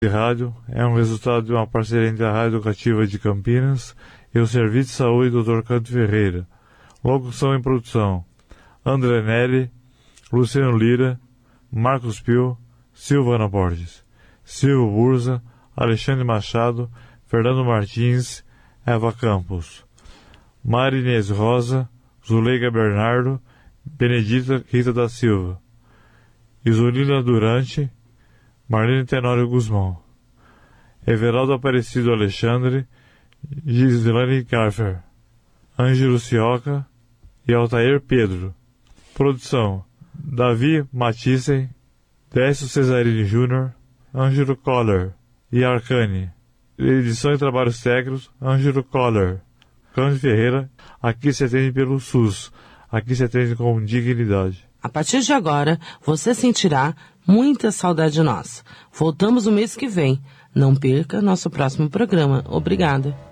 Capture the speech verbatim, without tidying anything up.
de rádio é um resultado de uma parceria entre a Rádio Educativa de Campinas e o Serviço de Saúde doutor Canto Ferreira. Locução e produção: André Nelly, Luciano Lira, Marcos Pio, Silvana Borges, Silvio Burza, Alexandre Machado, Fernando Martins, Eva Campos, Mari Inês Rosa, Zuleika Bernardo, Benedita Rita da Silva, Isolina Durante, Marlene Tenório Guzmão, Everaldo Aparecido Alexandre, Gislane Garfer, Ângelo Cioca e Altair Pedro. Produção: Davi Matisse, Décio Cesarini Júnior, Ângelo Coller e Arcane. Edição e trabalhos técnicos: Ângelo Coller. Cândido Ferreira, aqui se atende pelo SUS, aqui se atende com dignidade. A partir de agora, você sentirá muita saudade nossa. Voltamos no mês que vem. Não perca nosso próximo programa. Obrigada.